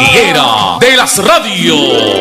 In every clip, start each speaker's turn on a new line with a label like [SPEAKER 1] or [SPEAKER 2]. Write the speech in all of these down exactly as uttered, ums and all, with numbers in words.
[SPEAKER 1] Higuera de las radios.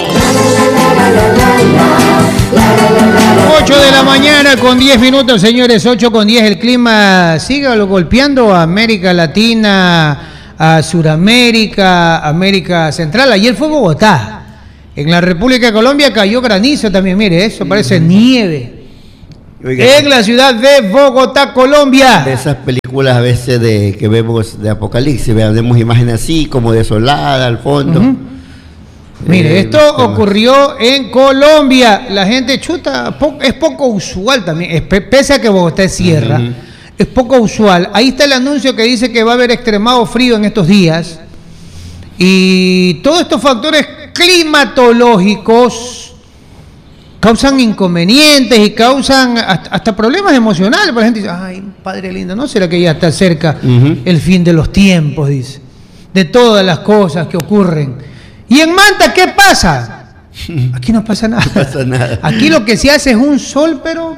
[SPEAKER 2] ocho de la mañana con diez minutos, señores, ocho con diez. El clima sigue golpeando a América Latina, a Suramérica, América Central. Ayer fue Bogotá. En la República de Colombia cayó granizo también, mire, eso parece nieve. Oiga, en la ciudad de Bogotá, Colombia.
[SPEAKER 3] De esas películas a veces de que vemos de apocalipsis, vemos imágenes así como desolada al fondo.
[SPEAKER 2] Uh-huh. Mire, eh, esto ocurrió en Colombia. La gente chuta, es poco usual también, pese a que Bogotá es sierra, uh-huh. es poco usual. Ahí está el anuncio que dice que va a haber extremado frío en estos días. Y todos estos factores climatológicos causan inconvenientes y causan hasta, hasta problemas emocionales. Por la gente dice, ay, padre lindo, ¿no será que ya está cerca uh-huh. el fin de los tiempos? Dice, de todas las cosas que ocurren. ¿Y en Manta qué pasa? Aquí no pasa nada. No pasa nada. Aquí lo que se hace es un sol, pero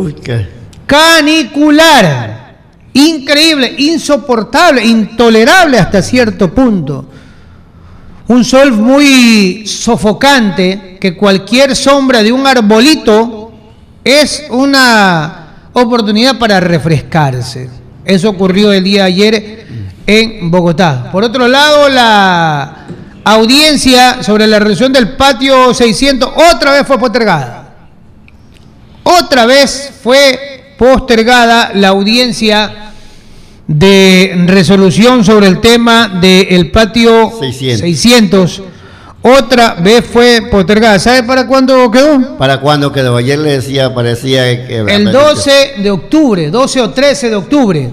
[SPEAKER 2] canicular. Increíble, insoportable, intolerable hasta cierto punto. Un sol muy sofocante, que cualquier sombra de un arbolito es una oportunidad para refrescarse. Eso ocurrió el día de ayer en Bogotá. Por otro lado, la audiencia sobre la resolución del patio seiscientos otra vez fue postergada. Otra vez fue postergada la audiencia de resolución sobre el tema del patio seiscientos. seiscientos. Otra vez fue postergada. ¿Sabe para cuándo quedó?
[SPEAKER 3] ¿Para cuándo quedó? Ayer le decía, parecía que...
[SPEAKER 2] El doce de octubre, doce o trece de octubre.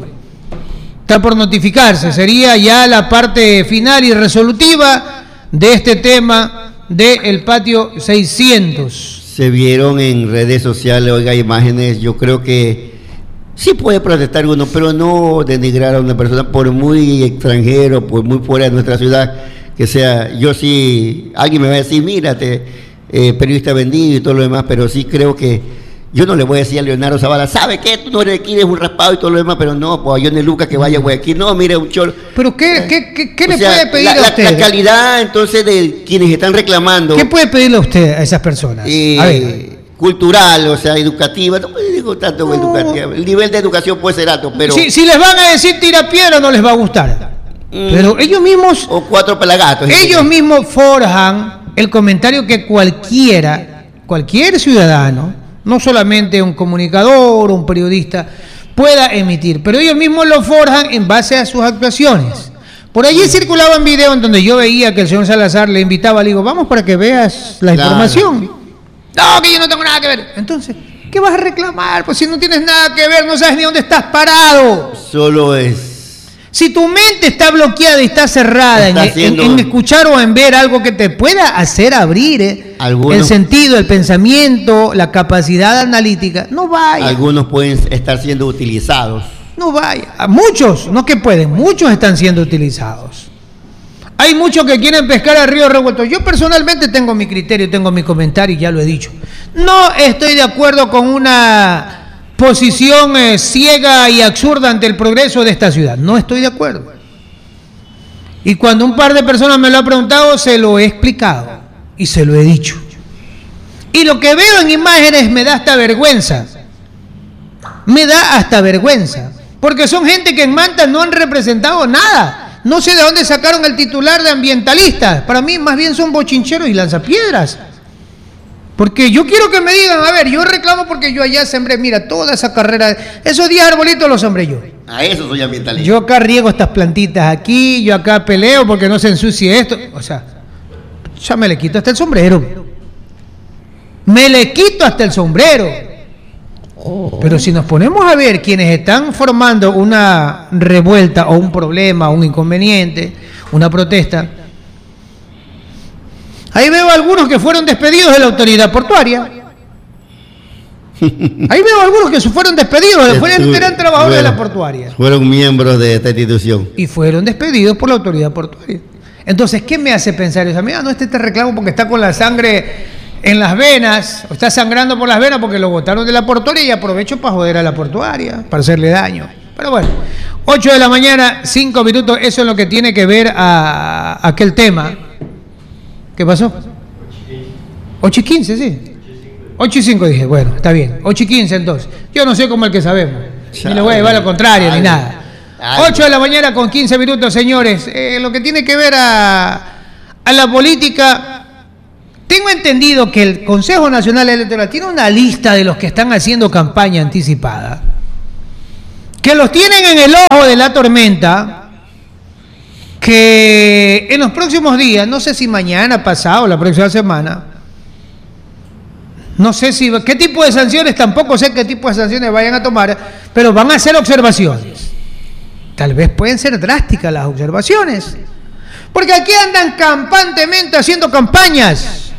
[SPEAKER 2] Está por notificarse. Sería ya la parte final y resolutiva de este tema del patio seiscientos.
[SPEAKER 3] Se vieron en redes sociales, oiga, imágenes, yo creo que sí puede protestar uno, pero no denigrar a una persona por muy extranjero, por muy fuera de nuestra ciudad que sea. Yo sí, alguien me va a decir, mírate, eh, periodista vendido y todo lo demás, pero sí creo que yo no le voy a decir a Leonardo Zavala, ¿sabe qué? Tú no eres de aquí, eres un raspado y todo lo demás, pero no, pues a Johnny Lucas que vaya a Guayaquil, no, mire, un cholo.
[SPEAKER 2] ¿Pero qué, qué, qué, qué le
[SPEAKER 3] sea,
[SPEAKER 2] puede pedir
[SPEAKER 3] la,
[SPEAKER 2] a usted?
[SPEAKER 3] La, la calidad, entonces, de quienes están reclamando.
[SPEAKER 2] ¿Qué puede pedirle a usted a esas personas?
[SPEAKER 3] Eh,
[SPEAKER 2] a ver.
[SPEAKER 3] Cultural, o sea, educativa, no digo tanto no. educativa, el nivel de educación puede ser alto, pero...
[SPEAKER 2] Si, si les van a decir tira piedra, no les va a gustar. Mm, pero ellos mismos...
[SPEAKER 3] O cuatro pelagatos.
[SPEAKER 2] Ellos mismos forjan el comentario que cualquiera, cualquier ciudadano, no solamente un comunicador o un periodista, pueda emitir, pero ellos mismos lo forjan en base a sus actuaciones. Por allí circulaban videos en donde yo veía que el señor Salazar le invitaba, le digo, vamos para que veas la claro. información. No, que yo no tengo nada que ver. Entonces, ¿qué vas a reclamar? Pues si no tienes nada que ver, no sabes ni dónde estás parado.
[SPEAKER 3] Solo es...
[SPEAKER 2] Si tu mente está bloqueada y está cerrada está en, haciendo... en, en escuchar o en ver algo que te pueda hacer abrir eh, el sentido, el pensamiento, la capacidad analítica, no vaya.
[SPEAKER 3] Algunos pueden estar siendo utilizados.
[SPEAKER 2] No vaya. Muchos, no que pueden, muchos están siendo utilizados. Hay muchos que quieren pescar a río revuelto. Yo personalmente tengo mi criterio, tengo mi comentario y ya lo he dicho. No estoy de acuerdo con una posición eh, ciega y absurda ante el progreso de esta ciudad. No estoy de acuerdo. Y cuando un par de personas me lo han preguntado, se lo he explicado y se lo he dicho. Y lo que veo en imágenes me da hasta vergüenza. Me da hasta vergüenza. Porque son gente que en Manta no han representado nada. No sé de dónde sacaron el titular de ambientalistas. Para mí más bien son bochincheros y lanzapiedras. Porque yo quiero que me digan, a ver, yo reclamo porque yo allá sembré, mira, toda esa carrera, esos diez arbolitos los sembré yo.
[SPEAKER 3] A eso soy ambientalista.
[SPEAKER 2] Yo acá riego estas plantitas aquí, yo acá peleo porque no se ensucie esto. O sea, ya me le quito hasta el sombrero. Me le quito hasta el sombrero. Pero si nos ponemos a ver quienes están formando una revuelta o un problema, un inconveniente, una protesta, ahí veo algunos que fueron despedidos de la autoridad portuaria. Ahí veo algunos que fueron despedidos, fueron, eran trabajadores de la portuaria.
[SPEAKER 3] Fueron miembros de esta institución.
[SPEAKER 2] Y fueron despedidos por la autoridad portuaria. Entonces, ¿qué me hace pensar eso? Mira, no, este te reclamo porque está con la sangre en las venas, o está sangrando por las venas porque lo botaron de la portuaria y aprovecho para joder a la portuaria, para hacerle daño. Pero bueno, ocho de la mañana, cinco minutos, eso es lo que tiene que ver a, a aquel tema. ¿Qué pasó? ocho y quince, sí. ocho y cinco dije, bueno, está bien. ocho y quince entonces. Yo no soy como el que sabemos. Ni le voy a llevar lo contrario, ni nada. ocho de la mañana con quince minutos, señores. Eh, lo que tiene que ver a, a la política, tengo entendido que el Consejo Nacional Electoral tiene una lista de los que están haciendo campaña anticipada, que los tienen en el ojo de la tormenta, que en los próximos días, no sé si mañana, pasado, la próxima semana, no sé si qué tipo de sanciones, tampoco sé qué tipo de sanciones vayan a tomar, pero van a hacer observaciones. Tal vez pueden ser drásticas las observaciones, porque aquí andan campantemente haciendo campañas.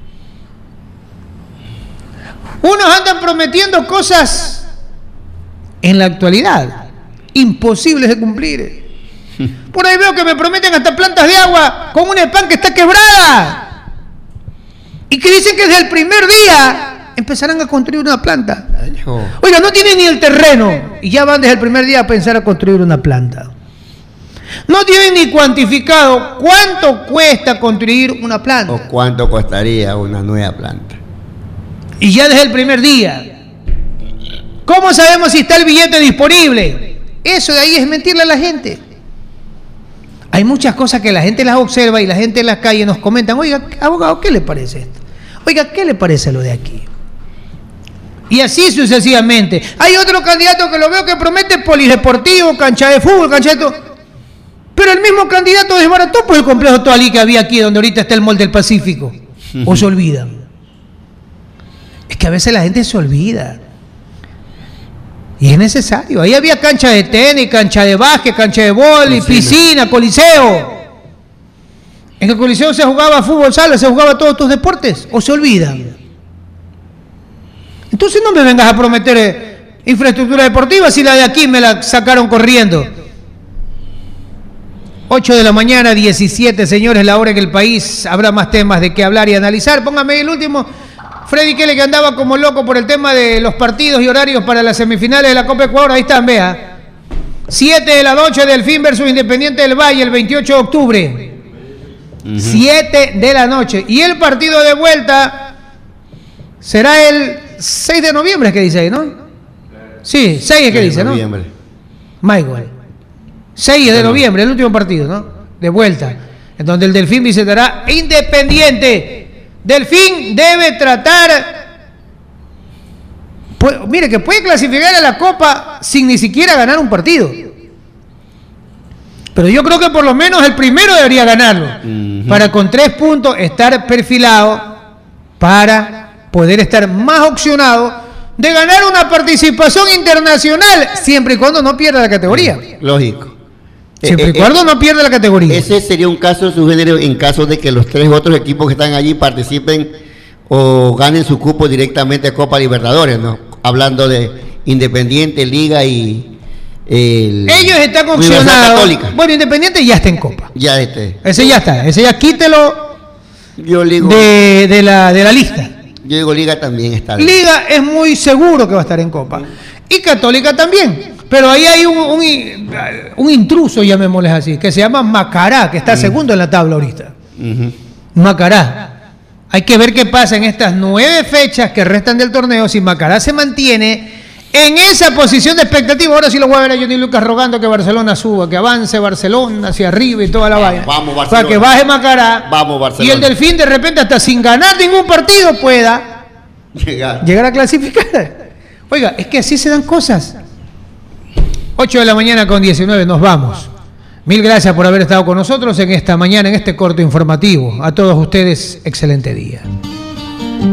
[SPEAKER 2] Unos andan prometiendo cosas en la actualidad imposibles de cumplir. Por ahí veo que me prometen hasta plantas de agua con una EPAN que está quebrada y que dicen que desde el primer día empezarán a construir una planta. Oiga, no tienen ni el terreno y ya van desde el primer día a pensar a construir una planta. No tienen ni cuantificado cuánto cuesta construir una planta.
[SPEAKER 3] O cuánto costaría una nueva planta.
[SPEAKER 2] Y ya desde el primer día. ¿Cómo sabemos si está el billete disponible? Eso de ahí es mentirle a la gente. Hay muchas cosas que la gente las observa y la gente en las calles nos comentan, oiga, abogado, ¿qué le parece esto? Oiga, ¿qué le parece lo de aquí? Y así sucesivamente. Hay otro candidato que lo veo que promete polideportivo, cancha de fútbol, cancha de todo. Pero el mismo candidato desbarató por el complejo Toalí que había aquí, donde ahorita está el Mall del Pacífico. ¿O se olvidan? Es que a veces la gente se olvida. Y es necesario. Ahí había cancha de tenis, cancha de básquet, cancha de vóley, piscina, coliseo. En el coliseo se jugaba fútbol sala, se jugaba todos tus deportes. ¿O se olvidan? Entonces no me vengas a prometer eh, infraestructura deportiva si la de aquí me la sacaron corriendo. ocho de la mañana, diecisiete, señores, la hora en el país. Habrá más temas de qué hablar y analizar. Póngame el último. Freddy Kelly, que andaba como loco por el tema de los partidos y horarios para las semifinales de la Copa Ecuador. Ahí están, vea. siete de la noche, Delfín versus Independiente del Valle, el veintiocho de octubre. Uh-huh. siete de la noche. Y el partido de vuelta será el seis de noviembre, es que dice ahí, ¿no? Sí, seis es que dice, ¿no? Michael. seis de noviembre, el último partido, ¿no? De vuelta. En donde el Delfín visitará Independiente. Delfín debe tratar, pues, mire, que puede clasificar a la Copa sin ni siquiera ganar un partido. Pero yo creo que por lo menos el primero debería ganarlo, uh-huh, para con tres puntos estar perfilado para poder estar más opcionado de ganar una participación internacional, siempre y cuando no pierda la categoría.
[SPEAKER 3] Lógico.
[SPEAKER 2] Siempre
[SPEAKER 3] eh,
[SPEAKER 2] y cuando eh, no pierda la categoría.
[SPEAKER 3] Ese sería un caso su género en caso de que los tres otros equipos que están allí participen o ganen su cupo directamente a Copa Libertadores, ¿no? Hablando de Independiente, Liga y el
[SPEAKER 2] ellos están opcionados. Bueno, Independiente ya está en Copa.
[SPEAKER 3] Ya este.
[SPEAKER 2] Ese ya está. Ese ya quítelo
[SPEAKER 3] yo digo,
[SPEAKER 2] de, de, la, de la lista.
[SPEAKER 3] Yo digo Liga también está.
[SPEAKER 2] Liga es muy seguro que va a estar en Copa. Y Católica también. Pero ahí hay un, un, un intruso, llamémosles así, que se llama Macará, que está uh-huh, segundo en la tabla ahorita. Uh-huh. Macará. Hay que ver qué pasa en estas nueve fechas que restan del torneo. Si Macará se mantiene en esa posición de expectativa, ahora sí lo voy a ver a Johnny Lucas rogando que Barcelona suba, que avance Barcelona hacia arriba y toda la vaina.
[SPEAKER 3] Vamos, Barcelona.
[SPEAKER 2] Para que baje Macará.
[SPEAKER 3] Vamos, Barcelona.
[SPEAKER 2] Y el Delfín de repente hasta sin ganar ningún partido pueda llegar, llegar a clasificar. Oiga, es que así se dan cosas. ocho de la mañana con diecinueve, nos vamos. Mil gracias por haber estado con nosotros en esta mañana, en este corto informativo. A todos ustedes, excelente día.